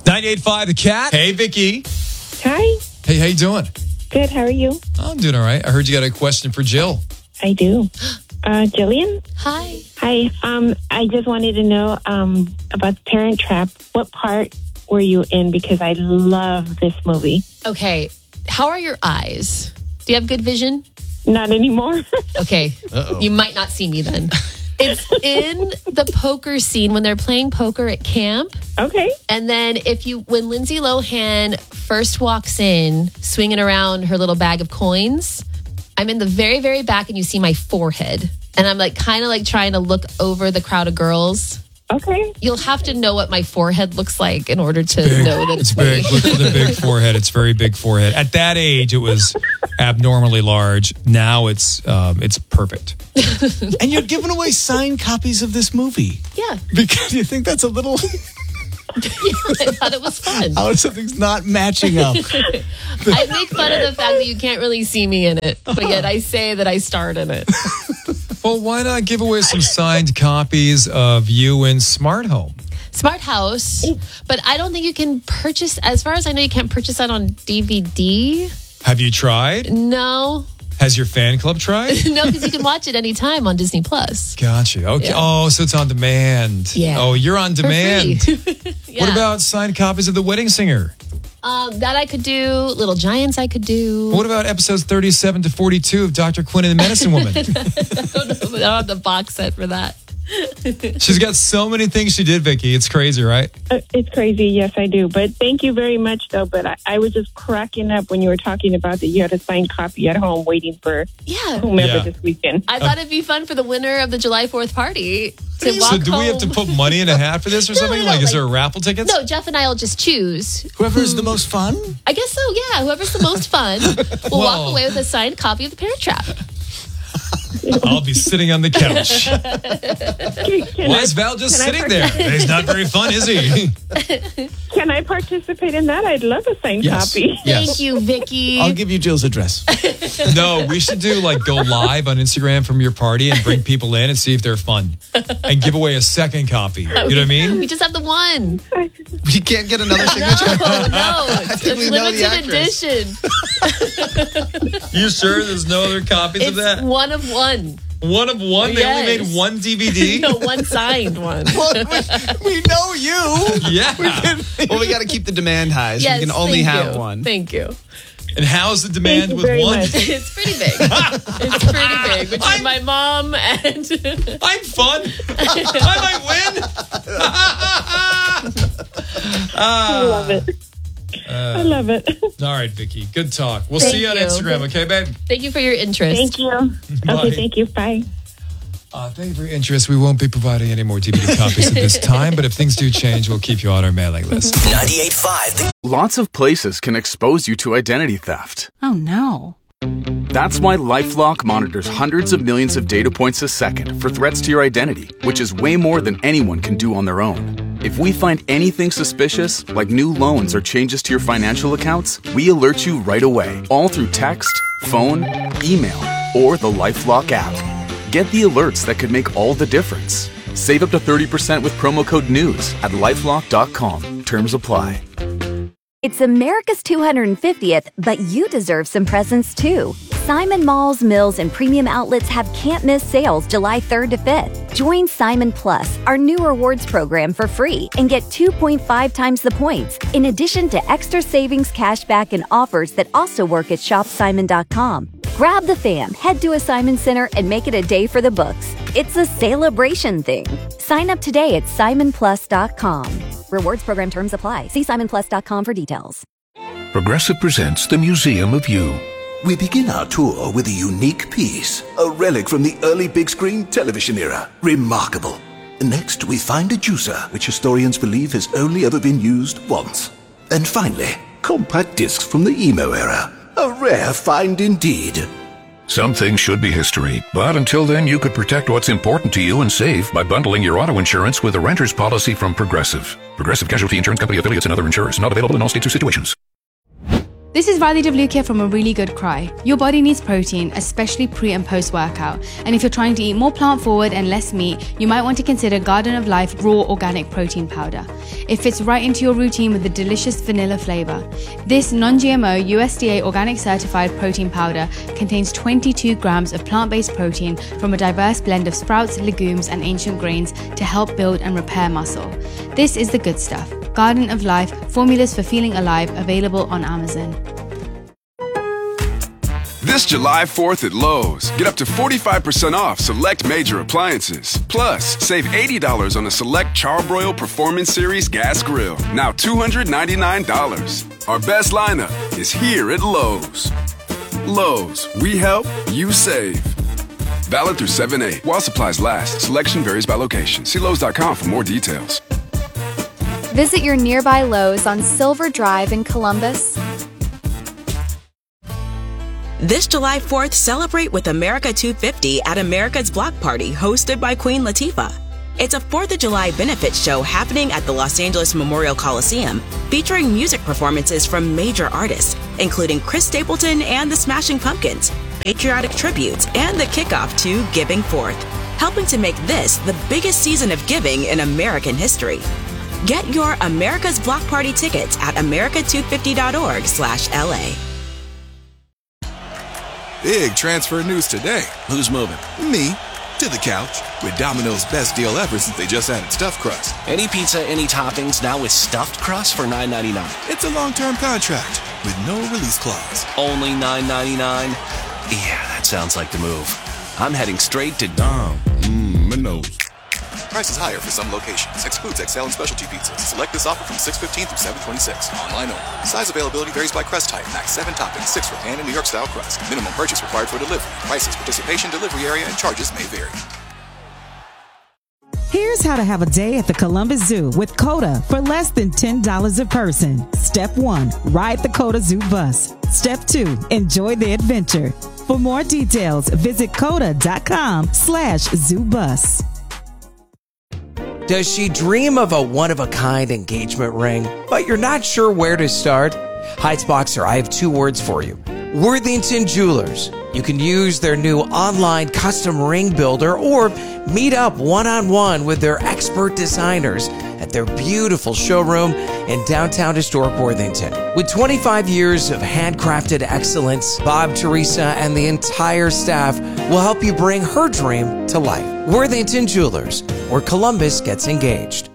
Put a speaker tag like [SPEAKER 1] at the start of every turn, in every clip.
[SPEAKER 1] 98.5 The Cat. Hey, Vicky.
[SPEAKER 2] Hi.
[SPEAKER 1] Hey, how you doing?
[SPEAKER 2] Good. How are you?
[SPEAKER 1] I'm doing all right. I heard you got a question for Jill.
[SPEAKER 2] I do. Jillian?
[SPEAKER 3] Hi.
[SPEAKER 2] Hi. I just wanted to know about The Parent Trap. What part were you in? Because I love this movie.
[SPEAKER 3] Okay. How are your eyes? Do you have good vision?
[SPEAKER 2] Not anymore.
[SPEAKER 3] Okay.
[SPEAKER 1] Uh-oh.
[SPEAKER 3] You might not see me then. It's in the poker scene when they're playing poker at camp.
[SPEAKER 2] Okay.
[SPEAKER 3] And then when Lindsay Lohan first walks in, swinging around her little bag of coins, I'm in the very, very back and you see my forehead. And I'm kind of trying to look over the crowd of girls.
[SPEAKER 2] Okay.
[SPEAKER 3] You'll have to know what my forehead looks like in order to know that
[SPEAKER 1] It's big. Look for the big forehead. It's very big forehead. At that age, it was abnormally large. Now it's perfect.
[SPEAKER 4] And you're giving away signed copies of this movie.
[SPEAKER 3] Yeah.
[SPEAKER 4] Because you think that's a little...
[SPEAKER 3] I thought it was fun.
[SPEAKER 4] How something's not matching up.
[SPEAKER 3] I make fun of the fact that you can't really see me in it, but yet I say that I starred in it.
[SPEAKER 1] Well, why not give away some signed copies of you in Smart Home?
[SPEAKER 3] Smart House, but I don't think you can purchase, as far as I know, you can't purchase that on DVD.
[SPEAKER 1] Have you tried?
[SPEAKER 3] No.
[SPEAKER 1] Has your fan club tried?
[SPEAKER 3] No, because you can watch it anytime on Disney Plus.
[SPEAKER 1] Gotcha. Okay.
[SPEAKER 3] Yeah.
[SPEAKER 1] Oh, so it's on demand.
[SPEAKER 3] Yeah.
[SPEAKER 1] Oh, you're on
[SPEAKER 3] For
[SPEAKER 1] demand.
[SPEAKER 3] free. Yeah.
[SPEAKER 1] What about signed copies of The Wedding Singer?
[SPEAKER 3] That I could do. Little Giants I could do.
[SPEAKER 1] What about episodes 37 to 42 of Dr. Quinn and the Medicine Woman?
[SPEAKER 3] I don't have the box set for that.
[SPEAKER 1] She's got so many things she did, Vicky. It's crazy, right?
[SPEAKER 2] It's crazy. Yes, I do. But thank you very much, though. But I was just cracking up when you were talking about that you had a signed copy at home waiting for whomever this weekend.
[SPEAKER 3] I thought it'd be fun for the winner of the July 4th party to walk
[SPEAKER 1] So do
[SPEAKER 3] home.
[SPEAKER 1] we have to put money in a hat for this or something?
[SPEAKER 3] No,
[SPEAKER 1] Is there a raffle tickets?
[SPEAKER 3] No, Jeff and I will just choose.
[SPEAKER 4] Whoever's the most fun?
[SPEAKER 3] I guess so, yeah. Whoever's the most fun will walk away with a signed copy of The Parent Trap.
[SPEAKER 1] I'll be sitting on the couch. Why is Val just sitting there? He's not very fun, is he?
[SPEAKER 2] Can I participate in that? I'd love a signed copy.
[SPEAKER 3] Thank you, Vicky.
[SPEAKER 4] I'll give you Jill's address.
[SPEAKER 1] No, we should do go live on Instagram from your party and bring people in and see if they're fun. And give away a second copy. You know what I mean?
[SPEAKER 3] We just have the one.
[SPEAKER 4] You can't get another signature?
[SPEAKER 3] No, it's
[SPEAKER 4] we know the
[SPEAKER 3] limited
[SPEAKER 4] actress.
[SPEAKER 3] edition.
[SPEAKER 1] You sure there's no other copies of
[SPEAKER 3] It's
[SPEAKER 1] that?
[SPEAKER 3] one of one.
[SPEAKER 1] One of one? They only
[SPEAKER 3] Yes.
[SPEAKER 1] made one DVD?
[SPEAKER 3] No, one signed one.
[SPEAKER 4] Well, we know you.
[SPEAKER 1] Yeah.
[SPEAKER 4] Well, we got to keep the demand high, so
[SPEAKER 3] Yes,
[SPEAKER 4] we can only
[SPEAKER 3] thank
[SPEAKER 4] have
[SPEAKER 3] you.
[SPEAKER 4] one.
[SPEAKER 3] Thank you.
[SPEAKER 1] And how's the demand
[SPEAKER 2] Thank you
[SPEAKER 1] with
[SPEAKER 2] very
[SPEAKER 1] one?
[SPEAKER 2] much.
[SPEAKER 3] It's pretty big. It's pretty big. Between my mom and...
[SPEAKER 1] I'm fun. I might win.
[SPEAKER 2] I love it. I love it.
[SPEAKER 1] All right, Vicky. Good talk. We'll
[SPEAKER 3] Thank
[SPEAKER 1] see you on
[SPEAKER 3] you.
[SPEAKER 1] Instagram, okay, babe?
[SPEAKER 3] Thank you for your interest.
[SPEAKER 2] Thank you.
[SPEAKER 1] Bye.
[SPEAKER 2] Okay, thank you. Bye.
[SPEAKER 1] Thank you for your interest. We won't be providing any more DVD copies at this time, but if things do change, we'll keep you on our mailing list.
[SPEAKER 5] 98.5. Lots of places can expose you to identity theft.
[SPEAKER 6] Oh, no.
[SPEAKER 5] That's why LifeLock monitors hundreds of millions of data points a second for threats to your identity, which is way more than anyone can do on their own. If we find anything suspicious, like new loans or changes to your financial accounts, we alert you right away, all through text, phone, email, or the LifeLock app. Get the alerts that could make all the difference. Save up to 30% with promo code NEWS at LifeLock.com. Terms apply.
[SPEAKER 7] It's America's 250th, but you deserve some presents too. Simon Malls, Mills, and Premium Outlets have can't-miss sales July 3rd to 5th. Join Simon Plus, our new rewards program, for free and get 2.5 times the points, in addition to extra savings, cashback, and offers that also work at shopsimon.com. Grab the fam, head to a Simon Center, and make it a day for the books. It's a celebration thing. Sign up today at simonplus.com. Rewards program terms apply. See simonplus.com for details.
[SPEAKER 8] Progressive presents The Museum of You.
[SPEAKER 9] We begin our tour with a unique piece, a relic from the early big screen television era. Remarkable. Next, we find a juicer, which historians believe has only ever been used once. And finally, compact discs from the emo era. A rare find indeed.
[SPEAKER 8] Some things should be history, but until then you could protect what's important to you and save by bundling your auto insurance with a renter's policy from Progressive. Progressive Casualty Insurance Company affiliates and other insurers. Not available in all states or situations.
[SPEAKER 6] This is Riley DeVlukia from A Really Good Cry. Your body needs protein, especially pre and post workout. And if you're trying to eat more plant forward and less meat, you might want to consider Garden of Life Raw Organic Protein Powder. It fits right into your routine with a delicious vanilla flavor. This non-GMO USDA organic certified protein powder contains 22 grams of plant-based protein from a diverse blend of sprouts, legumes, and ancient grains to help build and repair muscle. This is the good stuff. Garden of Life, formulas for feeling alive, available on Amazon.
[SPEAKER 10] This July 4th at Lowe's, get up to 45% off select major appliances. Plus, save $80 on a select Charbroil Performance Series gas grill, now $299. Our best lineup is here at Lowe's. Lowe's, we help, you save. Valid through 7/8. While supplies last, selection varies by location. See Lowes.com for more details.
[SPEAKER 11] Visit your nearby Lowe's on Silver Drive in Columbus.
[SPEAKER 12] This July 4th, celebrate with America 250 at America's Block Party, hosted by Queen Latifah. It's a 4th of July benefit show happening at the Los Angeles Memorial Coliseum, featuring music performances from major artists, including Chris Stapleton and the Smashing Pumpkins, patriotic tributes, and the kickoff to Giving Forth, helping to make this the biggest season of giving in American history. Get your America's Block Party tickets at america250.org/LA.
[SPEAKER 13] Big transfer news today. Who's moving? Me. To the couch. With Domino's best deal ever since they just added stuffed crust.
[SPEAKER 14] Any pizza, any toppings, now with stuffed crust for $9.99.
[SPEAKER 13] It's a long-term contract with no release clause.
[SPEAKER 14] Only $9.99? Yeah, that sounds like the move. I'm heading straight to
[SPEAKER 13] Domino's. Prices higher for some locations. Excludes XL and specialty pizzas. Select this offer from 6/15 through 7/26. Online only. Size availability varies by crust type. Max 7 toppings, 6 for pan and New York style crust. Minimum purchase required for delivery. Prices, participation, delivery area, and charges may vary.
[SPEAKER 15] Here's how to have a day at the Columbus Zoo with COTA for less than $10 a person. Step 1, ride the COTA Zoo bus. Step 2, enjoy the adventure. For more details, visit COTA.com/zoobus.
[SPEAKER 16] Does she dream of a one-of-a-kind engagement ring, but you're not sure where to start? Heights Boxer, I have 2 words for you. Worthington Jewelers. You can use their new online custom ring builder or meet up one-on-one with their expert designers at their beautiful showroom in downtown historic Worthington. With 25 years of handcrafted excellence, Bob, Teresa, and the entire staff will help you bring her dream to life. Worthington Jewelers, where Columbus gets engaged.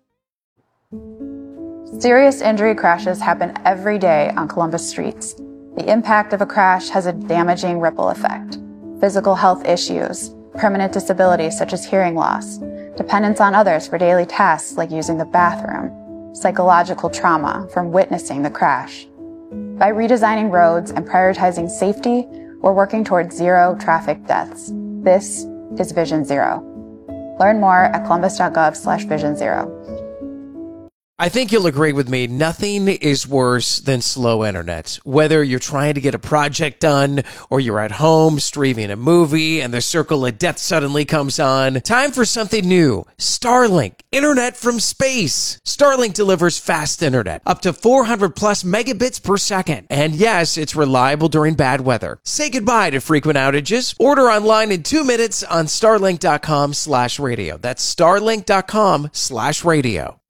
[SPEAKER 17] Serious injury crashes happen every day on Columbus streets. The impact of a crash has a damaging ripple effect. Physical health issues, permanent disabilities such as hearing loss, dependence on others for daily tasks like using the bathroom, psychological trauma from witnessing the crash. By redesigning roads and prioritizing safety, we're working towards 0 traffic deaths. This is Vision Zero. Learn more at columbus.gov/Vision Zero.
[SPEAKER 16] I think you'll agree with me, nothing is worse than slow internet. Whether you're trying to get a project done or you're at home streaming a movie and the circle of death suddenly comes on, time for something new. Starlink, internet from space. Starlink delivers fast internet, up to 400 plus megabits per second. And yes, it's reliable during bad weather. Say goodbye to frequent outages. Order online in 2 minutes on starlink.com/radio. That's starlink.com/radio.